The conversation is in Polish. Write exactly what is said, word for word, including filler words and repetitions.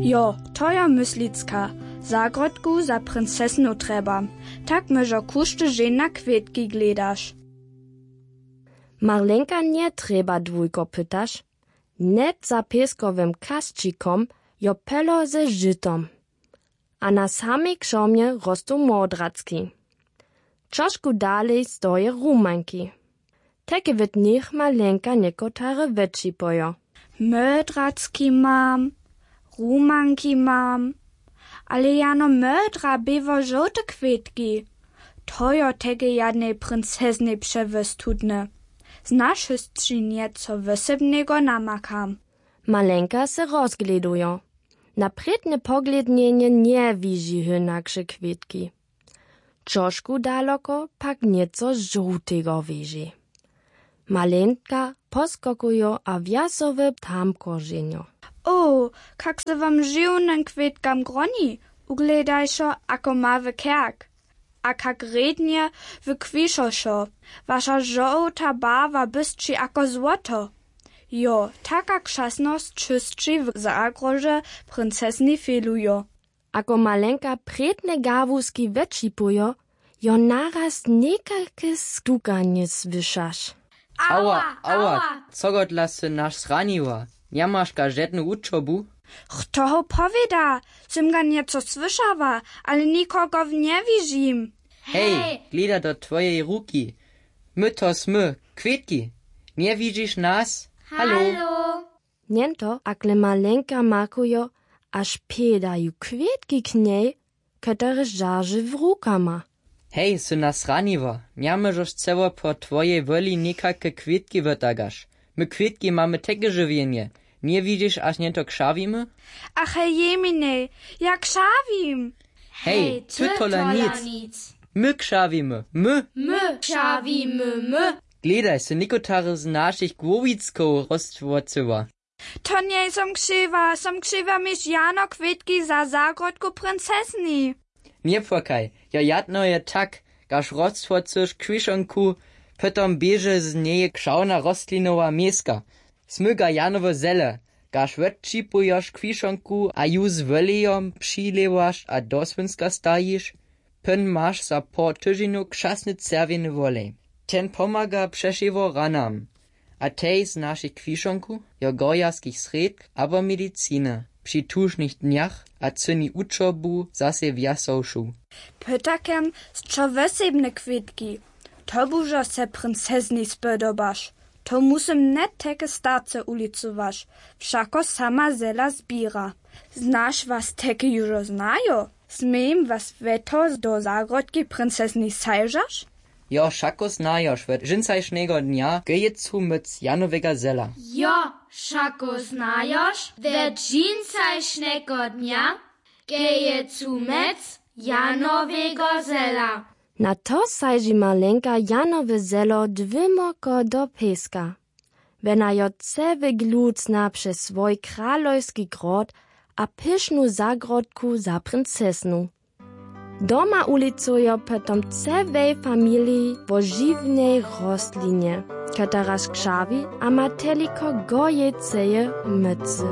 Jo, to je myslicka. Zagrodku za princesnu treba. Tak myžo kušte žena kwietki gledaš. Marlenka nie treba dwójko pytasz. Net za pieskowym kasčikom jo pelo ze żytom. A na samej krzomie rostu modracki. Trošku dalej stoje rumanki. Teke wird nich Marlenka niekotare wetši pojo. Modracki mam, rumanki mam. Ale jano modra bywa żołte kwietki. To jo tege jadnej princesnej przewystudne. Znasz jeszcze nieco wysebnego namakam. Malenka se rozgledujo. Na predne poglednienie nie widzi hynaksze kwietki. Trošku daleko pak nieco żółtego widzi. Malenka poskokujo a wjasowe tamko ženjo. O, kak se wam žiwnym kwietkam groni, ugledajšo ako mawy kerk. A kak rednie wykwiszoszo, wasza żołta barwa bystrzy ako złoto. Jo, taka krzasność czystrzy w zagroże princesni felujo. Ako Malenka predne gawuski wetšipujo, jo naraz nekake stukanje słyszasz. Aua, aua, co go dla se nasz zraniła? Nie masz ka żadną uczobu? Kto ho powiada? Sim ga nieco słyszała, ale nikogo nie widzim. Hej, gleda do twojej ruki. My to smy, kwietki. Nie widzisz nas? Hallo? Hallo? Niento, akle Malenka makujo, aż pedaju kwietki k niej, które żarzy w ruka ma. Hej, sy nas raniła. Nie możesz ceło po twojej woli nikake kwietki wytagasz. My kwietki mamy takie żywienie. Nie widzisz, aż nie to krzawimy? Ach, hej, jemine, jak krzawim. Hej, ty tola nic. My krzawimy, my. My krzawimy, my. Gledaj, se nikotare z naszych głowicków roztworcyła. To nie som krzywa, som krzywa miś jano kwietki za zagrodku princesni. Nie płakaj, ja jadno je tak, gaż roztworcysz kwiszonku, potom bieže z niej krzawna rostlinowa mieska. Smyga janowe zele, gaż wetčipujoš kwiszonku, a ju z welejom přilewaš a do svinska stajiš, pen maš za po tyžinu krzasny cerwieny wolej. Ten pomaga przeszywo ranam, a tej z naszych kwiszonku, jo gojaskich sredk, abo medicine, przy tużnych dniach, a cyni uczobu zase wjasowszu. Pytakem z čo wesebne kwietki. To bužo se princesni spodobaš. To musim net teke starce ulicovaš. Všako sama zela zbira. Znaš was teke južo znajo? Smiem was veto do zagrodki princesni sajžaš? Jo, šako znajoš, ved žincajšnego dnia gejecu myc janowega zela. Jo, šako znajoš, ved žincajšnego dnia gejecu mec janowego zela. Na to sajži Malenka janowe zelo dwymoko do pieska. Wena jo cewy glucna przez swój kralojski grod a pysznu zagrodku za princesnu. Doma ulicujo potom cewej familii wo żywnej rostlinie, która krzawi a ma teliko gojeceje mycy.